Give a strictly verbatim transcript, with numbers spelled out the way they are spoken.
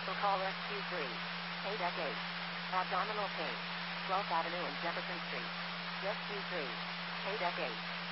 So call rescue three. K D E C eight. Abdominal pain. twelfth Avenue and Jefferson Street. Rescue three. K D E C eight.